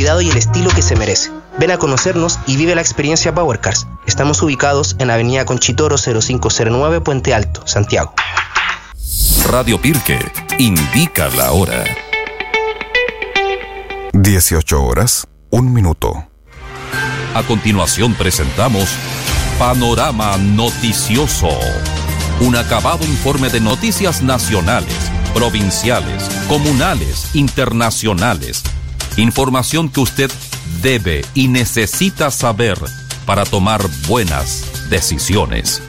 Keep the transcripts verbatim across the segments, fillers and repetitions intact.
cuidado y el estilo que se merece. Ven a conocernos y vive la experiencia Power Cars. Estamos ubicados en Avenida Conchitoro cero cinco cero nueve, Puente Alto, Santiago. Radio Pirque indica la hora. dieciocho horas, un minuto. A continuación presentamos Panorama Noticioso. Un acabado informe de noticias nacionales, provinciales, comunales, internacionales. Información que usted debe y necesita saber para tomar buenas decisiones.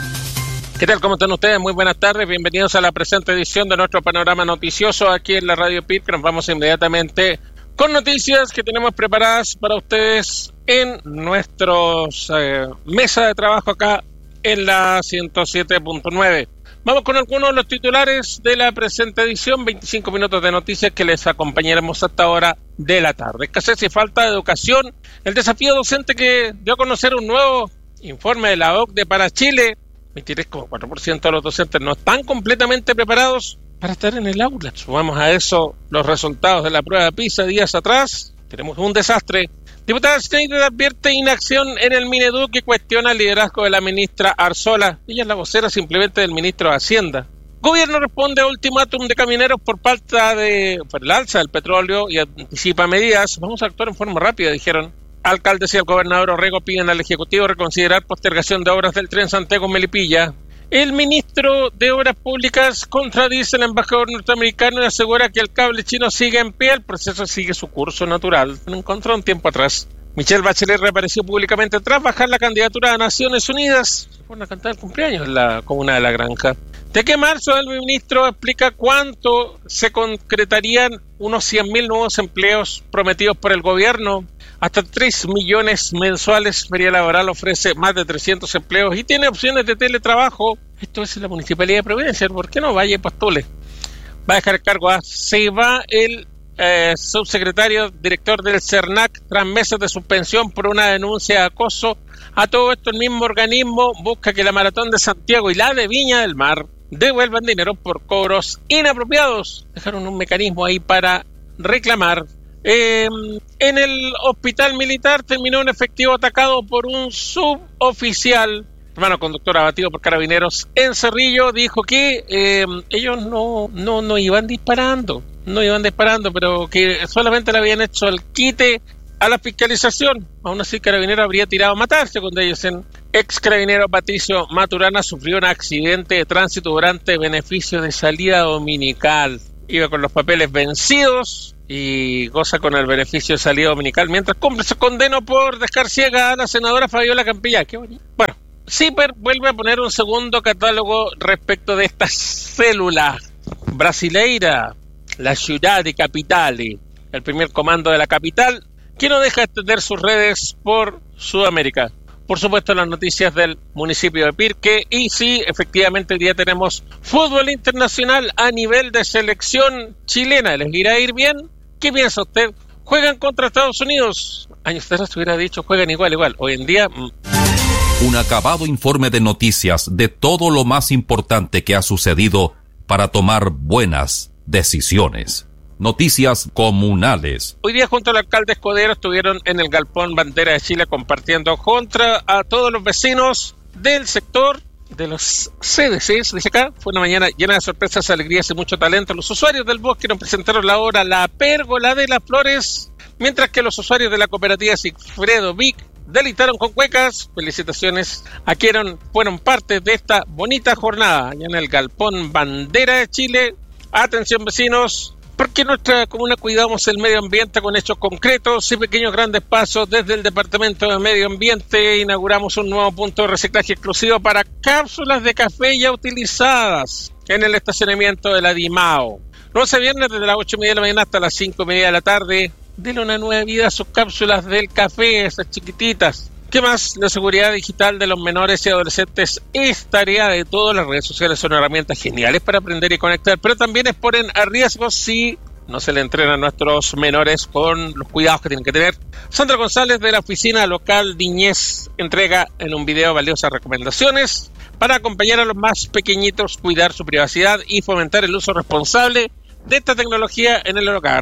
¿Qué tal? ¿Cómo están ustedes? Muy buenas tardes. Bienvenidos a la presente edición de nuestro Panorama Noticioso aquí en la Radio Pirque. Nos vamos inmediatamente con noticias que tenemos preparadas para ustedes en nuestros eh, mesa de trabajo acá en la ciento siete punto nueve. Vamos con algunos de los titulares de la presente edición, veinticinco minutos de noticias que les acompañaremos hasta hora de la tarde. Escasez y falta de educación, el desafío docente que dio a conocer un nuevo informe de la O C D E para Chile. veintitrés coma cuatro por ciento de los docentes no están completamente preparados para estar en el aula. Sumamos a eso los resultados de la prueba PISA días atrás. Tenemos un desastre. Diputada Schneider advierte inacción en el Mineduc y cuestiona el liderazgo de la ministra Arzola. Ella es la vocera simplemente del ministro de Hacienda. Gobierno responde a ultimátum de camioneros por falta de por el alza del petróleo y anticipa medidas. Vamos a actuar en forma rápida, dijeron. Alcaldes y el gobernador Orrego piden al Ejecutivo reconsiderar postergación de obras del tren Santiago-Melipilla. El ministro de Obras Públicas contradice al embajador norteamericano y asegura que el cable chino sigue en pie, el proceso sigue su curso natural. Lo encontró un tiempo atrás. Michelle Bachelet reapareció públicamente tras bajar la candidatura a Naciones Unidas. Se fueron a cantar el cumpleaños en la comuna de La Granja. De que marzo el ministro explica cuánto se concretarían unos cien mil nuevos empleos prometidos por el gobierno. Hasta tres millones mensuales. Feria Laboral ofrece más de trescientos empleos y tiene opciones de teletrabajo. Esto es la Municipalidad de Providencia. ¿Por qué no? Vaya y postule. Va a dejar el cargo. ¿Ah? Se va el eh, subsecretario director del CERNAC tras meses de suspensión por una denuncia de acoso. A todo esto el mismo organismo busca que la Maratón de Santiago y la de Viña del Mar devuelvan dinero por cobros inapropiados. Dejaron un mecanismo ahí para reclamar. Eh, en el hospital militar terminó un efectivo atacado por un suboficial. Hermano conductor abatido por carabineros en Cerrillo. Dijo que eh, ellos no, no, no iban disparando, no iban disparando, pero que solamente le habían hecho el quite a la fiscalización. Aún así, el carabinero habría tirado a matarse con ellos. En ex carabinero Patricio Maturana sufrió un accidente de tránsito durante beneficio de salida dominical. Iba con los papeles vencidos y goza con el beneficio de salida dominical mientras cumple su condena por dejar ciega a la senadora Fabiola Campillá. Qué bonito. Bueno, CIPER vuelve a poner un segundo catálogo respecto de esta célula brasileira, la ciudad de Capitale, el primer comando de la capital, que no deja extender sus redes por Sudamérica. Por supuesto, las noticias del municipio de Pirque. Y sí, efectivamente, hoy día tenemos fútbol internacional a nivel de selección chilena. ¿Les irá a ir bien? ¿Qué piensa usted? ¿Juegan contra Estados Unidos? Años atrás se hubiera dicho, juegan igual, igual. Hoy en día... Mmm. Un acabado informe de noticias de todo lo más importante que ha sucedido para tomar buenas decisiones. Noticias comunales. Hoy día junto al alcalde Escudero estuvieron en el Galpón Bandera de Chile compartiendo contra a todos los vecinos del sector de los C D Cs. Dice acá, fue una mañana llena de sorpresas, alegrías y mucho talento. Los usuarios del bosque nos presentaron la obra La Pérgola de las Flores, mientras que los usuarios de la cooperativa Sigfredo Vic deleitaron con cuecas. Felicitaciones a quienes fueron parte de esta bonita jornada allá en el Galpón Bandera de Chile. Atención vecinos, porque en nuestra comuna cuidamos el medio ambiente con hechos concretos y pequeños grandes pasos. Desde el Departamento de Medio Ambiente inauguramos un nuevo punto de reciclaje exclusivo para cápsulas de café ya utilizadas en el estacionamiento de la Dimao. Lunes a viernes desde las ocho y media de la mañana hasta las cinco y media de la tarde. Denle una nueva vida a sus cápsulas del café, esas chiquititas. ¿Qué más? La seguridad digital de los menores y adolescentes es tarea de todas las redes sociales. Son herramientas geniales para aprender y conectar, pero también exponen a riesgos si no se le entrena a nuestros menores con los cuidados que tienen que tener. Sandra González de la oficina local Niñez entrega en un video valiosas recomendaciones para acompañar a los más pequeñitos, cuidar su privacidad y fomentar el uso responsable de esta tecnología en el hogar.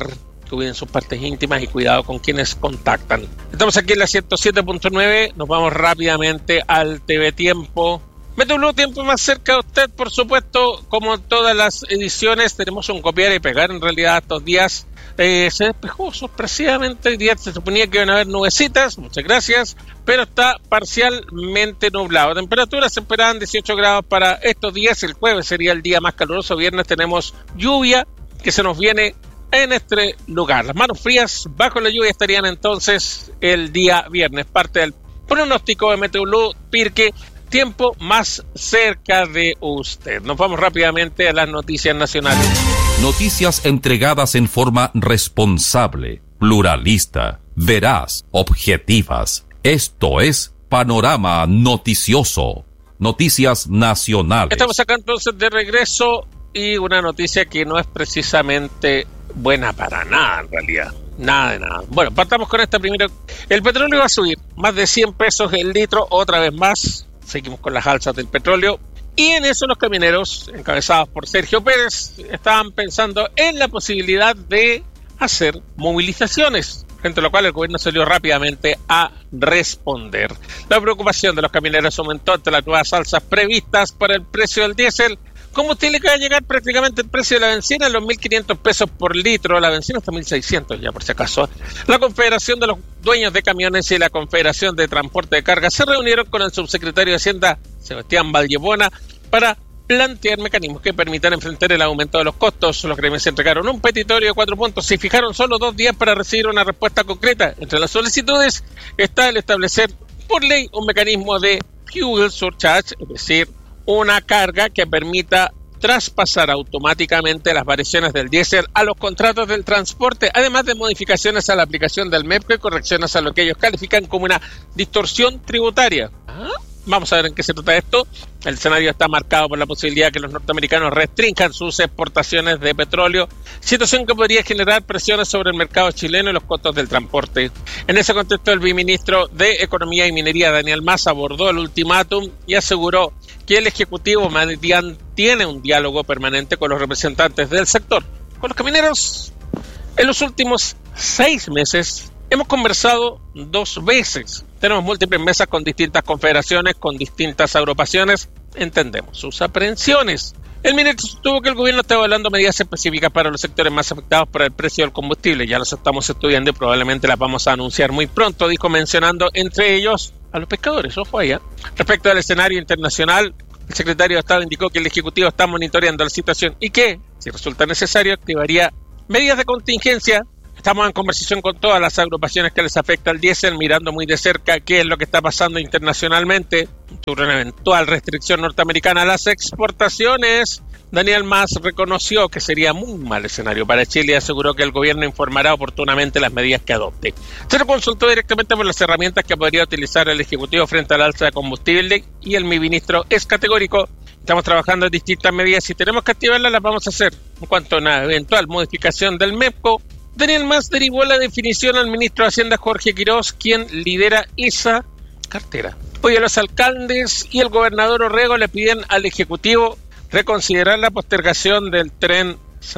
cuiden sus partes íntimas y cuidado con quienes contactan. Estamos aquí en la ciento siete punto nueve, nos vamos rápidamente al T V Tiempo. Meteo Tiempo más cerca de usted, por supuesto, como en todas las ediciones, tenemos un copiar y pegar en realidad estos días. Eh, se despejó sorpresivamente, hoy día se suponía que iban a haber nubecitas, muchas gracias, pero está parcialmente nublado. Temperaturas se esperaban dieciocho grados para estos días, el jueves sería el día más caluroso, viernes tenemos lluvia que se nos viene en este lugar. Las manos frías bajo la lluvia estarían entonces el día viernes, parte del pronóstico de Meteolú Pirque. Tiempo más cerca de usted. Nos vamos rápidamente a las noticias nacionales. Noticias entregadas en forma responsable, pluralista, veraz, objetivas. Esto es Panorama Noticioso. Noticias nacionales. Estamos acá entonces de regreso y una noticia que no es precisamente buena para nada en realidad. Nada de nada. Bueno, partamos con esta primero. El petróleo va a subir más de cien pesos el litro otra vez más. Seguimos con las alzas del petróleo y en eso los camioneros, encabezados por Sergio Pérez, estaban pensando en la posibilidad de hacer movilizaciones, frente a lo cual el gobierno salió rápidamente a responder. La preocupación de los camioneros aumentó ante las nuevas alzas previstas para el precio del diésel, combustible que va a llegar prácticamente el precio de la bencina a los mil quinientos pesos por litro, la bencina hasta mil seiscientos ya por si acaso. La Confederación de los Dueños de Camiones y la Confederación de Transporte de Carga se reunieron con el subsecretario de Hacienda, Sebastián Valdebona, para plantear mecanismos que permitan enfrentar el aumento de los costos. Los gremios entregaron un petitorio de cuatro puntos y fijaron solo dos días para recibir una respuesta concreta. Entre las solicitudes está el establecer por ley un mecanismo de fuel surcharge, es decir, una carga que permita traspasar automáticamente las variaciones del diésel a los contratos del transporte, además de modificaciones a la aplicación del MEPCO y correcciones a lo que ellos califican como una distorsión tributaria. ¿Ah? Vamos a ver en qué se trata esto. El escenario está marcado por la posibilidad de que los norteamericanos restrinjan sus exportaciones de petróleo, situación que podría generar presiones sobre el mercado chileno y los costos del transporte. En ese contexto, el viceministro de Economía y Minería, Daniel Mas, abordó el ultimátum y aseguró que el Ejecutivo mantiene un diálogo permanente con los representantes del sector. Con los camioneros, en los últimos seis meses, hemos conversado dos veces. Tenemos múltiples mesas con distintas confederaciones, con distintas agrupaciones. Entendemos sus aprehensiones. El ministro sostuvo que el gobierno está evaluando medidas específicas para los sectores más afectados por el precio del combustible. Ya las estamos estudiando y probablemente las vamos a anunciar muy pronto, dijo, mencionando entre ellos a los pescadores. Ojo allá. Respecto al escenario internacional, el secretario de Estado indicó que el Ejecutivo está monitoreando la situación y que, si resulta necesario, activaría medidas de contingencia. Estamos en conversación con todas las agrupaciones que les afecta el diésel, mirando muy de cerca qué es lo que está pasando internacionalmente sobre una eventual restricción norteamericana a las exportaciones. Daniel Mas reconoció que sería muy mal escenario para Chile y aseguró que el gobierno informará oportunamente las medidas que adopte. Se lo consultó directamente por las herramientas que podría utilizar el Ejecutivo frente al alza de combustible y el ministro es categórico. Estamos trabajando en distintas medidas. Si tenemos que activarlas, las vamos a hacer. En cuanto a una eventual modificación del MEPCO, Daniel Mas derivó la definición al ministro de Hacienda Jorge Quiroz, quien lidera esa cartera. Hoy a los alcaldes y el gobernador Orrego le piden al Ejecutivo reconsiderar la postergación del tren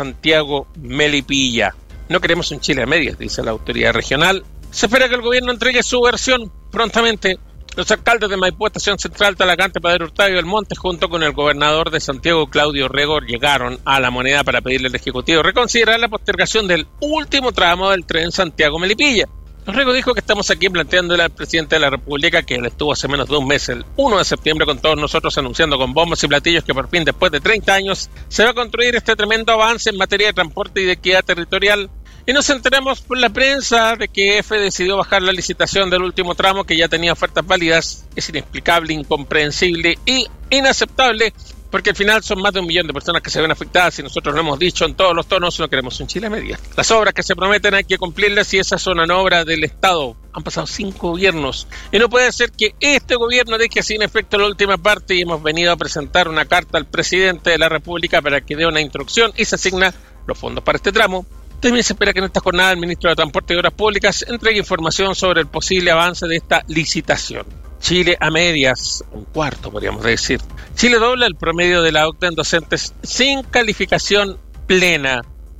Santiago-Melipilla. No queremos un Chile a medias, dice la autoridad regional. Se espera que el gobierno entregue su versión prontamente. Los alcaldes de Maipú, Estación Central, Talagante, Padre Hurtado y El Monte, junto con el gobernador de Santiago, Claudio Orrego, llegaron a La Moneda para pedirle al Ejecutivo reconsiderar la postergación del último tramo del tren Santiago-Melipilla. Orrego dijo que estamos aquí planteándole al presidente de la República, que él estuvo hace menos de un mes, el primero de septiembre, con todos nosotros, anunciando con bombos y platillos que por fin, después de treinta años, se va a construir este tremendo avance en materia de transporte y de equidad territorial. Y nos enteramos por la prensa de que E F decidió bajar la licitación del último tramo que ya tenía ofertas válidas. Es inexplicable, incomprensible y inaceptable, porque al final son más de un millón de personas que se ven afectadas y nosotros lo hemos dicho en todos los tonos, no queremos un Chile a medias. Las obras que se prometen hay que cumplirlas y esas son una obra del Estado. Han pasado cinco gobiernos y no puede ser que este gobierno deje sin efecto la última parte y hemos venido a presentar una carta al presidente de la República para que dé una instrucción y se asigna los fondos para este tramo. También se espera que en esta jornada el ministro de Transporte y Obras Públicas entregue información sobre el posible avance de esta licitación. Chile a medias, un cuarto podríamos decir. Chile dobla el promedio de la OCDE en docentes sin calificación plena.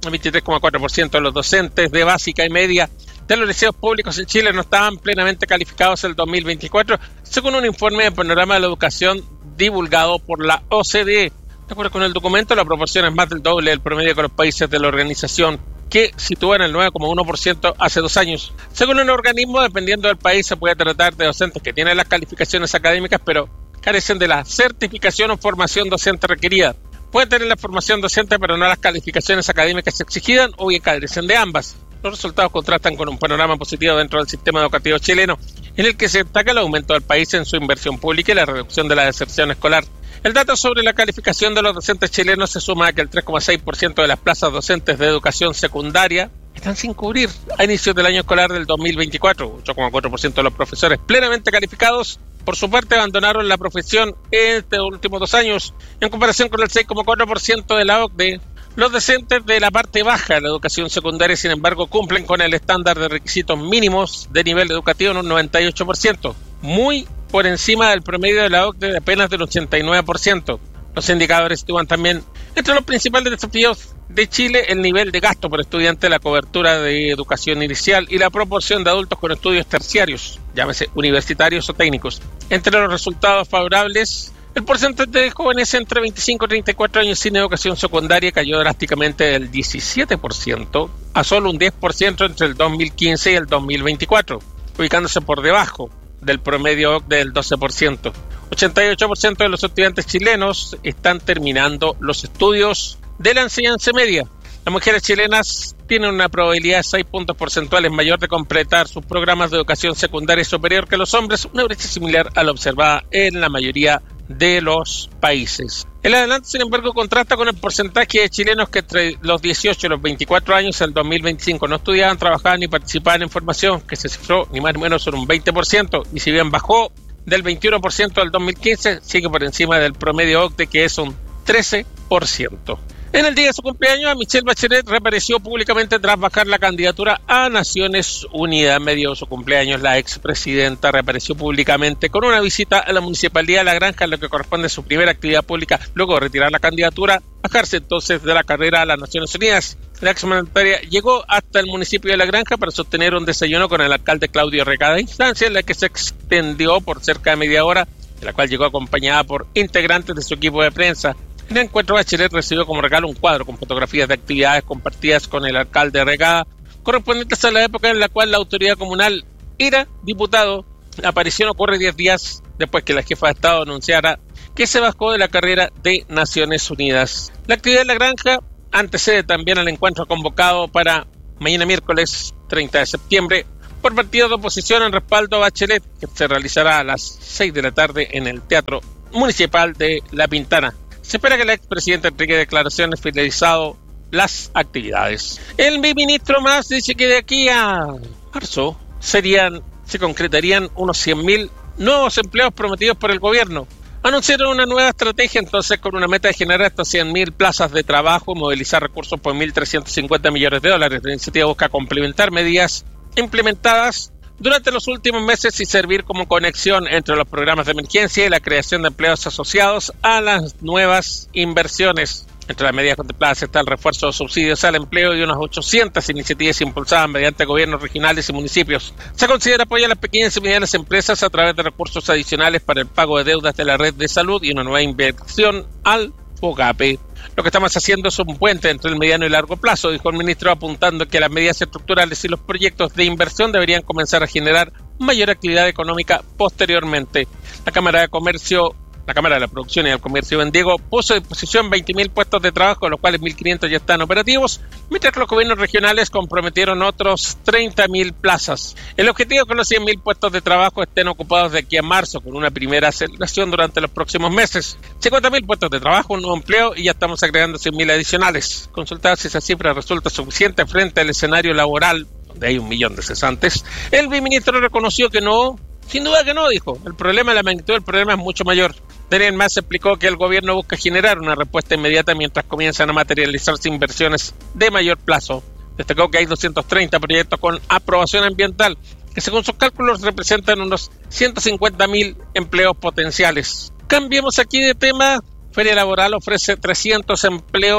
el veintitrés coma cuatro por ciento de los docentes de básica y media de los liceos públicos en Chile no estaban plenamente calificados en el dos mil veinticuatro, según un informe de Panorama de la Educación divulgado por la O C D E. De acuerdo con el documento, la proporción es más del doble del promedio con los países de la organización, que sitúa en el nueve coma uno por ciento hace dos años. Según el organismo, dependiendo del país, se puede tratar de docentes que tienen las calificaciones académicas, pero carecen de la certificación o formación docente requerida. Pueden tener la formación docente, pero no las calificaciones académicas exigidas, o bien carecen de ambas. Los resultados contrastan con un panorama positivo dentro del sistema educativo chileno, en el que se destaca el aumento del país en su inversión pública y la reducción de la deserción escolar. El dato sobre la calificación de los docentes chilenos se suma a que el tres coma seis por ciento de las plazas docentes de educación secundaria están sin cubrir a inicios del año escolar del dos mil veinticuatro. ocho coma cuatro por ciento de los profesores plenamente calificados, por su parte, abandonaron la profesión en estos últimos dos años, en comparación con el seis coma cuatro por ciento de la O C D E. Los docentes de la parte baja de la educación secundaria, sin embargo, cumplen con el estándar de requisitos mínimos de nivel educativo en un noventa y ocho por ciento, muy por encima del promedio de la O C D E de apenas del ochenta y nueve por ciento. Los indicadores sitúan también entre los principales desafíos de Chile el nivel de gasto por estudiante, la cobertura de educación inicial y la proporción de adultos con estudios terciarios, llámese universitarios o técnicos. Entre los resultados favorables, el porcentaje de jóvenes entre veinticinco y treinta y cuatro años sin educación secundaria cayó drásticamente del diecisiete por ciento a solo un diez por ciento entre el dos mil quince y el dos mil veinticuatro, ubicándose por debajo del promedio del doce por ciento. ochenta y ocho por ciento de los estudiantes chilenos están terminando los estudios de la enseñanza media. Las mujeres chilenas tienen una probabilidad de seis puntos porcentuales mayor de completar sus programas de educación secundaria superior que los hombres, una brecha similar a la observada en la mayoría de los países. El adelanto, sin embargo, contrasta con el porcentaje de chilenos que entre los dieciocho y los veinticuatro años en el dos mil veinticinco no estudiaban, trabajaban ni participaban en formación, que se cifró ni más ni menos en un veinte por ciento, y si bien bajó del veintiuno por ciento del dos mil quince, sigue por encima del promedio O C D E, que es un trece por ciento. En el día de su cumpleaños, Michelle Bachelet reapareció públicamente tras bajar la candidatura a Naciones Unidas. En medio de su cumpleaños, la expresidenta reapareció públicamente con una visita a la Municipalidad de La Granja, en lo que corresponde a su primera actividad pública, luego de retirar la candidatura, bajarse entonces de la carrera a las Naciones Unidas. La exmandataria llegó hasta el municipio de La Granja para sostener un desayuno con el alcalde Claudio Recada, instancia en la que se extendió por cerca de media hora, en la cual llegó acompañada por integrantes de su equipo de prensa. En el encuentro, Bachelet recibió como regalo un cuadro con fotografías de actividades compartidas con el alcalde Recada, correspondientes a la época en la cual la autoridad comunal era diputado. La aparición ocurre diez días después que la jefa de Estado anunciara que se bajó de la carrera de Naciones Unidas. La actividad de La Granja antecede también al encuentro convocado para mañana miércoles treinta de septiembre por partidos de oposición en respaldo a Bachelet, que se realizará a las seis de la tarde en el Teatro Municipal de La Pintana. Se espera que el expresidente entregue declaraciones finalizado las actividades. El ministro más dice que de aquí a marzo serían, se concretarían unos cien mil nuevos empleos prometidos por el gobierno. Anunciaron una nueva estrategia entonces con una meta de generar hasta cien mil plazas de trabajo, movilizar recursos por mil trescientos cincuenta millones de dólares. La iniciativa busca complementar medidas implementadas durante los últimos meses y servir como conexión entre los programas de emergencia y la creación de empleos asociados a las nuevas inversiones. Entre las medidas contempladas está el refuerzo de subsidios al empleo y unas ochocientas iniciativas impulsadas mediante gobiernos regionales y municipios. Se considera apoyar a las pequeñas y medianas empresas a través de recursos adicionales para el pago de deudas de la red de salud y una nueva inversión al FOGAPE. Lo que estamos haciendo es un puente entre el mediano y largo plazo, dijo el ministro, apuntando que las medidas estructurales y los proyectos de inversión deberían comenzar a generar mayor actividad económica posteriormente. La Cámara de Comercio, la Cámara de la Producción y el Comercio de Diego puso a disposición veinte mil puestos de trabajo, de los cuales mil quinientos ya están operativos, mientras que los gobiernos regionales comprometieron otros treinta mil plazas. El objetivo es que los cien mil puestos de trabajo estén ocupados de aquí a marzo, con una primera aceleración durante los próximos meses. cincuenta mil puestos de trabajo, un nuevo empleo y ya estamos agregando cien mil adicionales. Consultados si esa cifra resulta suficiente frente al escenario laboral, donde hay un millón de cesantes, el viceministro reconoció que no, sin duda que no, dijo. El problema, la magnitud del problema es mucho mayor. Daniel Mas explicó que el gobierno busca generar una respuesta inmediata mientras comienzan a materializarse inversiones de mayor plazo. Destacó que hay doscientos treinta proyectos con aprobación ambiental, que según sus cálculos representan unos ciento cincuenta mil empleos potenciales. Cambiemos aquí de tema. Feria Laboral ofrece trescientos empleos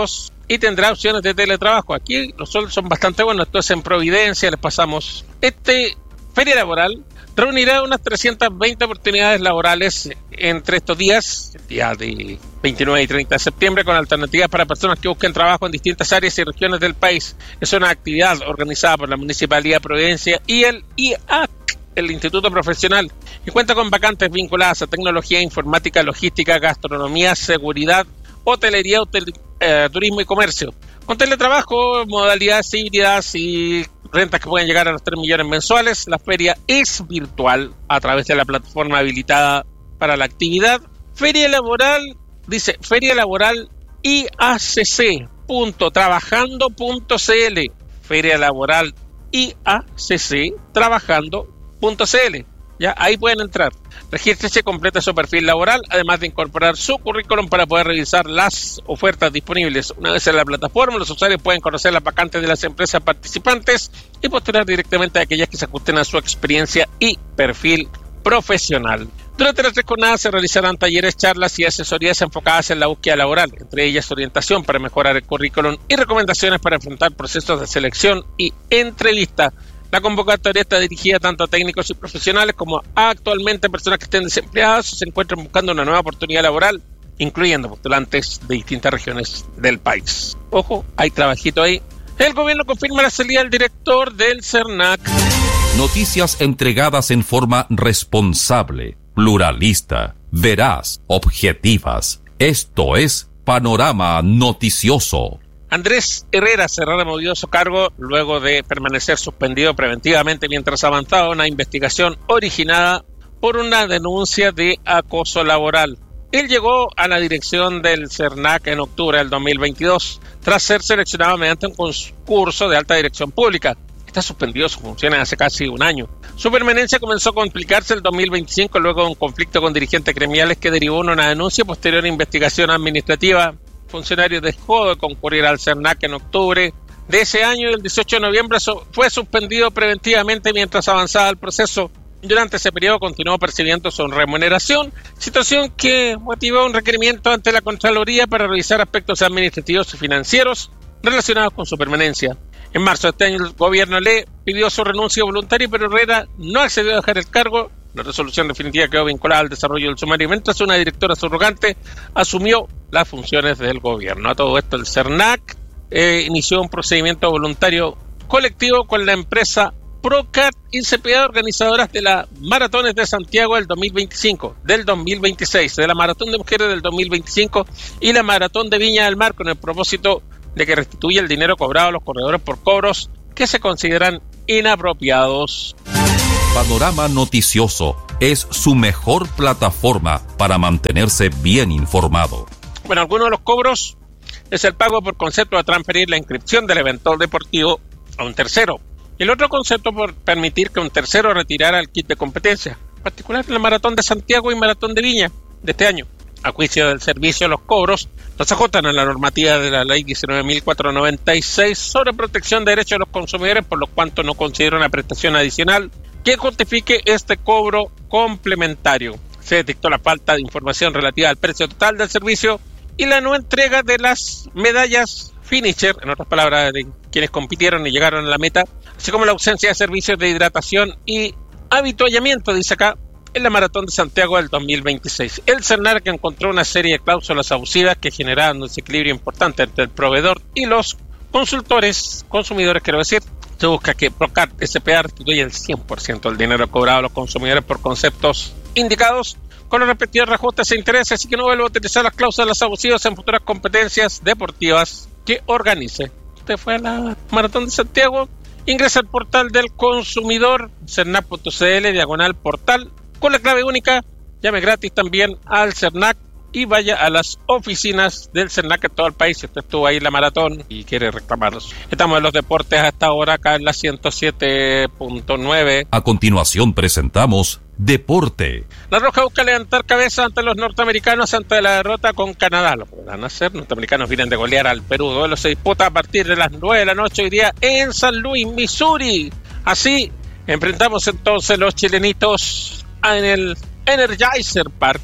y tendrá opciones de teletrabajo. Aquí los sueldos son bastante buenos. Entonces en Providencia les pasamos. Este feria laboral reunirá unas trescientas veinte oportunidades laborales entre estos días, el día de veintinueve y treinta de septiembre, con alternativas para personas que busquen trabajo en distintas áreas y regiones del país. Es una actividad organizada por la Municipalidad de Providencia y el I A C, el Instituto Profesional, y cuenta con vacantes vinculadas a tecnología, informática, logística, gastronomía, seguridad, hotelería, hotel, eh, turismo y comercio. Con teletrabajo, modalidades híbridas y rentas que pueden llegar a los tres millones mensuales. La feria es virtual a través de la plataforma habilitada para la actividad. Feria laboral, dice, feria laboral I A C C punto trabajando punto c l. Feria laboral I A C C trabajando punto c l. Ya, ahí pueden entrar. Regístrese y complete su perfil laboral, además de incorporar su currículum para poder revisar las ofertas disponibles. Una vez en la plataforma, los usuarios pueden conocer las vacantes de las empresas participantes y postular directamente a aquellas que se ajusten a su experiencia y perfil profesional. Durante las tres jornadas se realizarán talleres, charlas y asesorías enfocadas en la búsqueda laboral, entre ellas orientación para mejorar el currículum y recomendaciones para enfrentar procesos de selección y entrevista. La convocatoria está dirigida tanto a técnicos y profesionales como a actualmente personas que estén desempleadas o se encuentran buscando una nueva oportunidad laboral, incluyendo postulantes de distintas regiones del país. Ojo, hay trabajito ahí. El gobierno confirma la salida del director del CERNAC. Noticias entregadas en forma responsable, pluralista, veraz, objetivas. Esto es Panorama Noticioso. Andrés Herrera será removido de su cargo luego de permanecer suspendido preventivamente mientras avanzaba una investigación originada por una denuncia de acoso laboral. Él llegó a la dirección del CERNAC en octubre del dos mil veintidós, tras ser seleccionado mediante un concurso de alta dirección pública. Está suspendido sus funciones hace casi un año. Su permanencia comenzó a complicarse el dos mil veinticinco luego de un conflicto con dirigentes gremiales que derivó en una denuncia posterior a investigación administrativa. Funcionario dejó de concurrir al CERNAC en octubre de ese año y el dieciocho de noviembre fue suspendido preventivamente mientras avanzaba el proceso. Durante ese periodo continuó percibiendo su remuneración, situación que motivó un requerimiento ante la Contraloría para revisar aspectos administrativos y financieros relacionados con su permanencia. En marzo de este año el gobierno le pidió su renuncia voluntaria, pero Herrera no accedió a dejar el cargo. La resolución definitiva quedó vinculada al desarrollo del sumario, mientras una directora subrogante asumió las funciones del gobierno. A todo esto, el CERNAC eh, inició un procedimiento voluntario colectivo con la empresa Procat y C P A, organizadoras de la Maratones de Santiago del dos mil veinticinco, del dos mil veintiséis, de la Maratón de Mujeres del dos mil veinticinco y la Maratón de Viña del Mar, con el propósito de que restituya el dinero cobrado a los corredores por cobros que se consideran inapropiados. Panorama Noticioso es su mejor plataforma para mantenerse bien informado. Bueno, algunos de los cobros es el pago por concepto de transferir la inscripción del evento deportivo a un tercero. Y el otro concepto por permitir que un tercero retirara el kit de competencia, en particular en la Maratón de Santiago y Maratón de Viña de este año. A juicio del servicio, los cobros no se ajustan a la normativa de la Ley diecinueve mil cuatrocientos noventa y seis sobre protección de derechos de los consumidores, por lo cuanto no considera una prestación adicional que justifique este cobro complementario. Se detectó la falta de información relativa al precio total del servicio y la no entrega de las medallas finisher, en otras palabras, de quienes compitieron y llegaron a la meta, así como la ausencia de servicios de hidratación y avituallamiento, dice acá, en la Maratón de Santiago del dos mil veintiséis. El CERNAC encontró una serie de cláusulas abusivas que generaban un desequilibrio importante entre el proveedor y los consultores, consumidores, quiero decir. Se busca que Procat S P A restituya el cien por ciento del dinero cobrado a los consumidores por conceptos indicados con los respectivos reajustes e intereses, así que no vuelva a utilizar las cláusulas abusivas en futuras competencias deportivas que organice. Usted fue a la Maratón de Santiago, ingresa al portal del consumidor, cernac punto c l, diagonal portal, con la clave única, llame gratis también al CERNAC y vaya a las oficinas del CERNAC en todo el país si usted estuvo ahí en la maratón y quiere reclamarlos. Estamos en los deportes hasta ahora acá en la ciento siete punto nueve. A continuación presentamos Deporte. La Roja busca levantar cabeza ante los norteamericanos ante la derrota con Canadá. Lo podrán hacer. Los norteamericanos vienen de golear al Perú. El duelo se disputa a partir de las nueve de la noche hoy día en San Luis, Missouri. Así enfrentamos entonces los chilenitos en el Energizer Park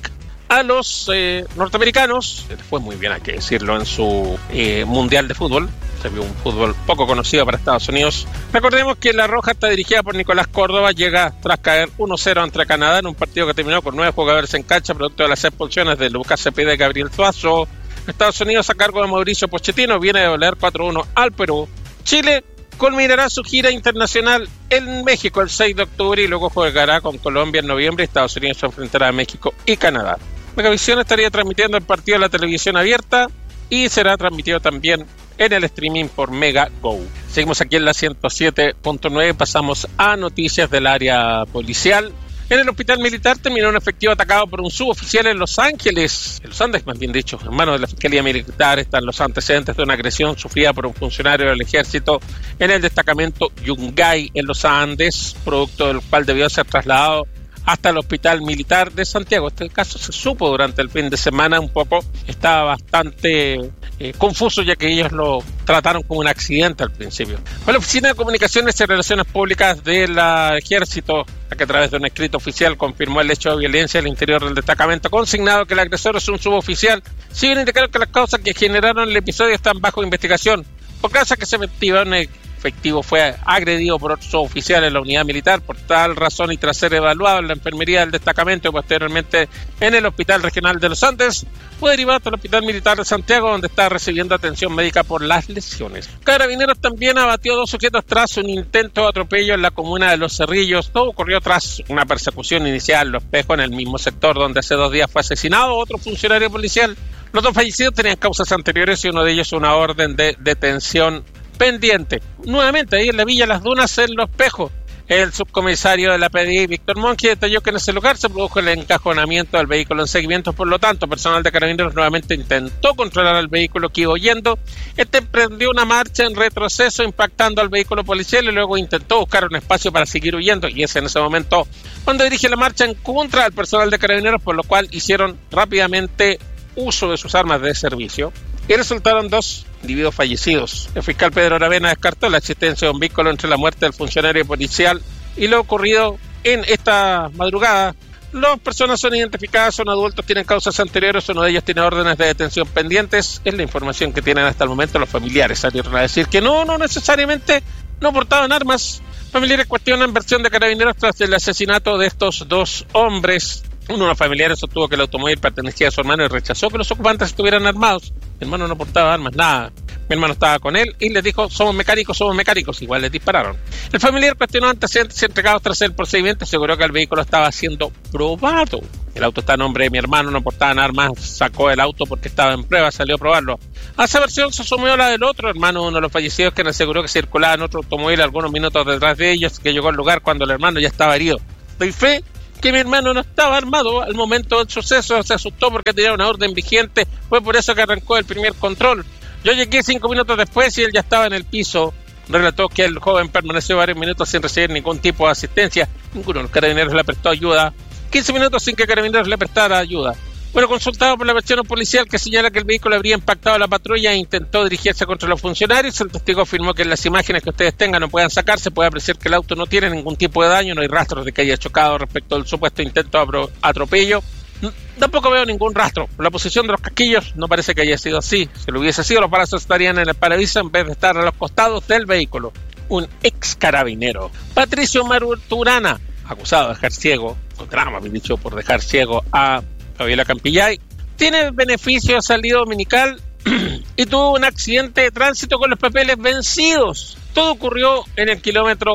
a los eh, norteamericanos. Les fue muy bien, hay que decirlo, en su eh, mundial de fútbol. Se vio un fútbol poco conocido para Estados Unidos. Recordemos que la Roja está dirigida por Nicolás Córdoba, llega tras caer uno cero ante Canadá en un partido que terminó con nueve jugadores en cancha, producto de las expulsiones de Lucas Cepeda y Gabriel Suazo. Estados Unidos, a cargo de Mauricio Pochettino, viene de doler cuatro uno al Perú. Chile culminará su gira internacional en México el seis de octubre y luego jugará con Colombia en noviembre. Estados Unidos se enfrentará a México y Canadá. Megavisión estaría transmitiendo el partido en la televisión abierta y será transmitido también en el streaming por Mega Go. Seguimos aquí en la ciento siete punto nueve, pasamos a noticias del área policial. En el hospital militar terminó un efectivo atacado por un suboficial en Los Ángeles, en Los Andes más bien dicho. En manos de la Fiscalía Militar están los antecedentes de una agresión sufrida por un funcionario del ejército en el destacamento Yungay en Los Andes, producto del cual debió ser trasladado hasta el Hospital Militar de Santiago. Este caso se supo durante el fin de semana un poco, estaba bastante eh, confuso ya que ellos lo trataron como un accidente al principio. Fue la Oficina de Comunicaciones y Relaciones Públicas del Ejército la que a través de un escrito oficial confirmó el hecho de violencia al interior del destacamento, consignado que el agresor es un suboficial. Si bien indicaron que las causas que generaron el episodio están bajo investigación, por causa que se efectivaron el efectivo fue agredido por otro suboficial en la unidad militar. Por tal razón y tras ser evaluado en la enfermería del destacamento y posteriormente en el Hospital Regional de Los Andes, fue derivado al Hospital Militar de Santiago, donde está recibiendo atención médica por las lesiones. Carabineros también abatió dos sujetos tras un intento de atropello en la comuna de Los Cerrillos. Todo ocurrió tras una persecución inicial en Los Espejos, en el mismo sector donde hace dos días fue asesinado otro funcionario policial. Los dos fallecidos tenían causas anteriores y uno de ellos una orden de detención pendiente. Nuevamente, ahí en la Villa Las Dunas, en Los Espejos, el subcomisario de la P D I, Víctor Monchi, detalló que en ese lugar se produjo el encajonamiento del vehículo en seguimiento. Por lo tanto, personal de Carabineros nuevamente intentó controlar al vehículo que iba huyendo. Este emprendió una marcha en retroceso, impactando al vehículo policial, y luego intentó buscar un espacio para seguir huyendo, y es en ese momento cuando dirige la marcha en contra del personal de Carabineros, por lo cual hicieron rápidamente uso de sus armas de servicio y resultaron dos individuos fallecidos. El fiscal Pedro Aravena descartó la existencia de un vínculo entre la muerte del funcionario policial y lo ocurrido en esta madrugada. Las personas son identificadas, son adultos, tienen causas anteriores, uno de ellos tiene órdenes de detención pendientes. Es la información que tienen hasta el momento. Los familiares salieron a decir que no, no necesariamente no portaban armas. Familiares cuestionan versión de Carabineros tras el asesinato de estos dos hombres. Uno de los familiares sostuvo que el automóvil pertenecía a su hermano y rechazó que los ocupantes estuvieran armados. Mi hermano no portaba armas, nada. Mi hermano estaba con él y les dijo, somos mecánicos, somos mecánicos. Igual les dispararon. El familiar cuestionó antecedentes entregados tras el procedimiento y aseguró que el vehículo estaba siendo probado. El auto está a nombre de mi hermano, no portaban armas, sacó el auto porque estaba en prueba, salió a probarlo. A esa versión se sumió la del otro hermano, uno de los fallecidos, quien aseguró que circulaba en otro automóvil algunos minutos detrás de ellos, que llegó al lugar cuando el hermano ya estaba herido. Doy fe que mi hermano no estaba armado al momento del suceso, se asustó porque tenía una orden vigente, fue por eso que arrancó el primer control. Yo llegué cinco minutos después y él ya estaba en el piso. Relató que el joven permaneció varios minutos sin recibir ningún tipo de asistencia. Ninguno de los carabineros le prestó ayuda. quince minutos sin que carabineros le prestara ayuda. Bueno, consultado por la versión policial que señala que el vehículo habría impactado a la patrulla e intentó dirigirse contra los funcionarios, el testigo afirmó que en las imágenes que ustedes tengan no puedan sacar, se puede apreciar que el auto no tiene ningún tipo de daño, no hay rastros de que haya chocado respecto al supuesto intento de atropello. Tampoco veo ningún rastro. Por la posición de los casquillos no parece que haya sido así. Si lo hubiese sido, los brazos estarían en el parabrisas en vez de estar a los costados del vehículo. Un ex carabinero. Patricio Maturana, acusado de dejar ciego, o drama, bien dicho, por dejar ciego a Fabiola Campillay, tiene beneficio de salida dominical y tuvo un accidente de tránsito con los papeles vencidos. Todo ocurrió en el kilómetro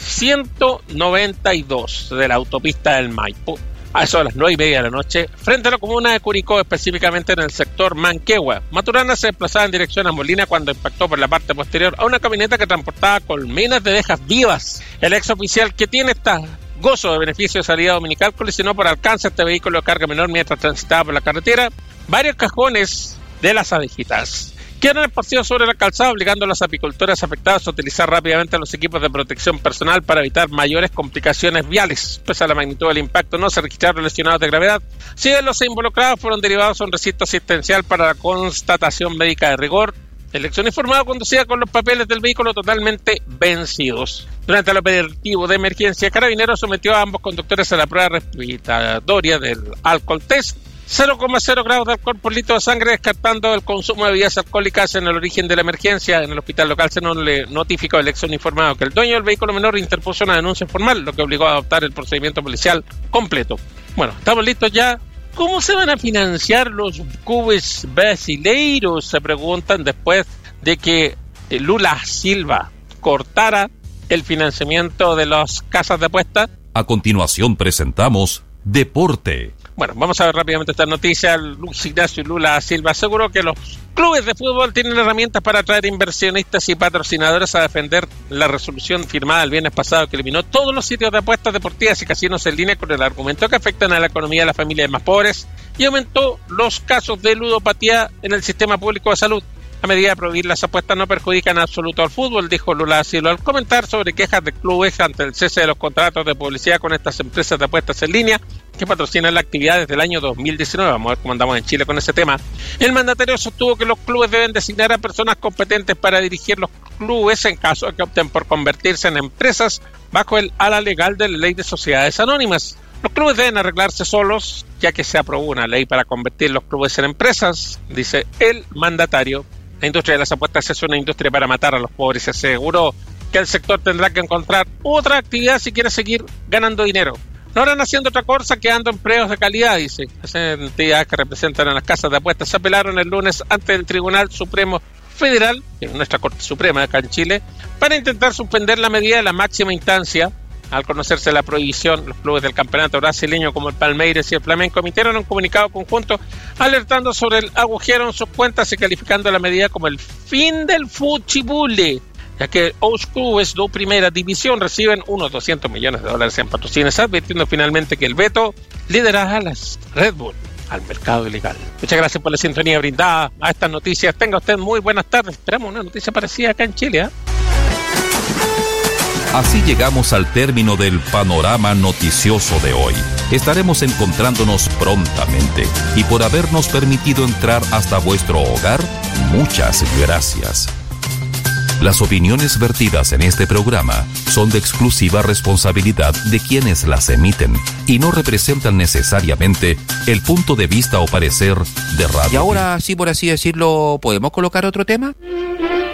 ciento noventa y dos de la autopista del Maipo, a eso a las nueve y media de la noche, frente a la comuna de Curicó, específicamente en el sector Manquehue. Maturana se desplazaba en dirección a Molina cuando impactó por la parte posterior a una camioneta que transportaba colmenas de abejas vivas. El ex oficial que tiene esta gozo de beneficio de salida dominical colisionó por alcance este vehículo de carga menor mientras transitaba por la carretera. Varios cajones de las abejitas quedaron esparcidos sobre la calzada, obligando a los apicultores afectados a utilizar rápidamente los equipos de protección personal para evitar mayores complicaciones viales. Pese a la magnitud del impacto, no se registraron lesionados de gravedad. Si bien los involucrados fueron derivados a un recinto asistencial para la constatación médica de rigor, el ex uniformado conducía con los papeles del vehículo totalmente vencidos. Durante el operativo de emergencia, Carabineros sometió a ambos conductores a la prueba respiratoria del alcohol test. cero coma cero grados de alcohol por litro de sangre, descartando el consumo de bebidas alcohólicas en el origen de la emergencia. En el hospital local se nos le notificó al ex uniformado que el dueño del vehículo menor interpuso una denuncia formal, lo que obligó a adoptar el procedimiento policial completo. Bueno, estamos listos ya. ¿Cómo se van a financiar los clubes brasileiros? Se preguntan después de que Lula Silva cortara el financiamiento de las casas de apuestas. A continuación presentamos Deporte. Bueno, vamos a ver rápidamente esta noticia. Luis Ignacio Lula Silva aseguró que los clubes de fútbol tienen herramientas para atraer inversionistas y patrocinadores a defender la resolución firmada el viernes pasado que eliminó todos los sitios de apuestas deportivas y casinos en línea con el argumento que afectan a la economía de las familias más pobres y aumentó los casos de ludopatía en el sistema público de salud. A medida de prohibir las apuestas no perjudican en absoluto al fútbol, dijo Lula Silva al comentar sobre quejas de clubes ante el cese de los contratos de publicidad con estas empresas de apuestas en línea que patrocinan la actividad desde el año dos mil diecinueve. Vamos a ver cómo andamos en Chile con ese tema. El mandatario sostuvo que los clubes deben designar a personas competentes para dirigir los clubes en caso de que opten por convertirse en empresas bajo el ala legal de la Ley de Sociedades Anónimas. Los clubes deben arreglarse solos, ya que se aprobó una ley para convertir los clubes en empresas, dice el mandatario. La industria de las apuestas es una industria para matar a los pobres y aseguró que el sector tendrá que encontrar otra actividad si quiere seguir ganando dinero. No harán haciendo otra cosa que dando empleos de calidad, dice. Las entidades que representan a las casas de apuestas se apelaron el lunes ante el Tribunal Supremo Federal, que es nuestra Corte Suprema acá en Chile, para intentar suspender la medida de la máxima instancia. Al conocerse la prohibición, los clubes del campeonato brasileño como el Palmeiras y el Flamengo emitieron un comunicado conjunto alertando sobre el agujero en sus cuentas y calificando la medida como el fin del fútbol, ya que los clubes de primera división reciben unos doscientos millones de dólares en patrocinios, advirtiendo finalmente que el veto liderará a las Red Bull al mercado ilegal. Muchas gracias por la sintonía brindada a estas noticias. Tenga usted muy buenas tardes. Esperamos una noticia parecida acá en Chile, ¿eh? Así llegamos al término del panorama noticioso de hoy. Estaremos encontrándonos prontamente y por habernos permitido entrar hasta vuestro hogar, muchas gracias. Las opiniones vertidas en este programa son de exclusiva responsabilidad de quienes las emiten y no representan necesariamente el punto de vista o parecer de Radio. Y ahora, sí, por así decirlo, ¿podemos colocar otro tema?